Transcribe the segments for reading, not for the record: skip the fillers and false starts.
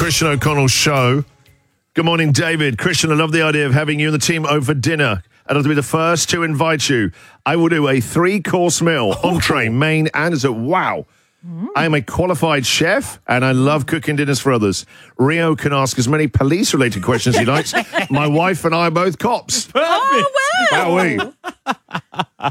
Christian O'Connell Show. Good morning, David. Christian, I love the idea of having you and the team over dinner. I'd love to be the first to invite you. I will do a 3-course meal, entree, main, and dessert. Wow. I am a qualified chef, and I love cooking dinners for others. Rio can ask as many police-related questions he likes. My wife and I are both cops. Perfect. Oh, wow.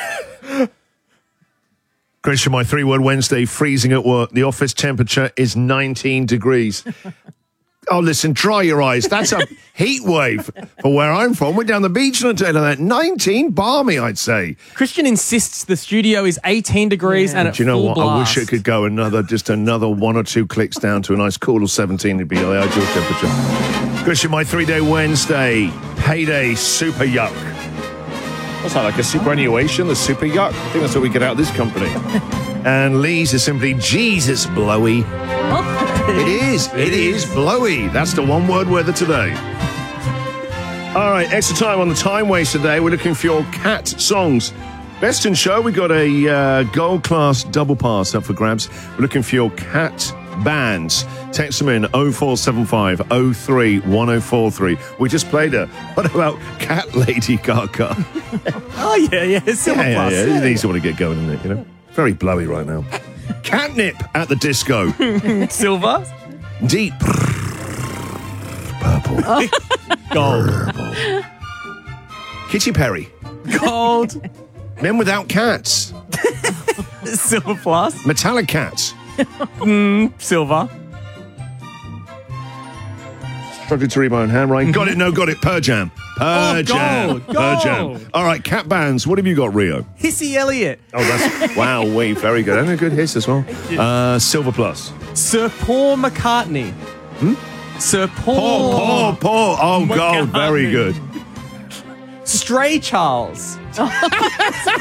Christian, my 3-word Wednesday, freezing at work. The office temperature is 19 degrees. Oh, listen, dry your eyes. That's a heat wave for where I'm from. We're down the beach on a day like that. 19, balmy, I'd say. Christian insists the studio is 18 degrees and at Do you know full what? blast. I wish it could go another 1 or 2 clicks down to a nice cool of 17. It'd be the ideal temperature. Christian, my 3-day Wednesday, payday super yuck. What's that, like a superannuation, the super yuck? I think that's what we get out of this company. And Lee's is simply Jesus blowy. It is blowy. That's the one-word weather today. All right, extra time on the time waste today. We're looking for your cat songs. Best in show, we got a gold class double pass up for grabs. We're looking for your cat bands. Text them in 0475 03 1043. We just played her. What about Cat Lady Gaga? Oh, yeah. Silver Plus. Yeah. It's easy to get going, isn't it? You know, very blowy right now. Catnip at the disco. Silver. Deep purple. Gold. Purple. Katy Perry. Gold. Men Without Cats. Silver Plus. Metallic Cats. Silver. Struggling to read my own handwriting. Got it, no, got it. Pearl Jam. Pearl Jam. gold. Pearl Jam. All right, cat bands. What have you got, Rio? Hissy Elliott. Oh, that's wow, very good. And a good hiss as well. Silver Plus. Sir Paul McCartney. Sir Paul. Paul. Oh, gold. Very McCartney. good. Stray Charles.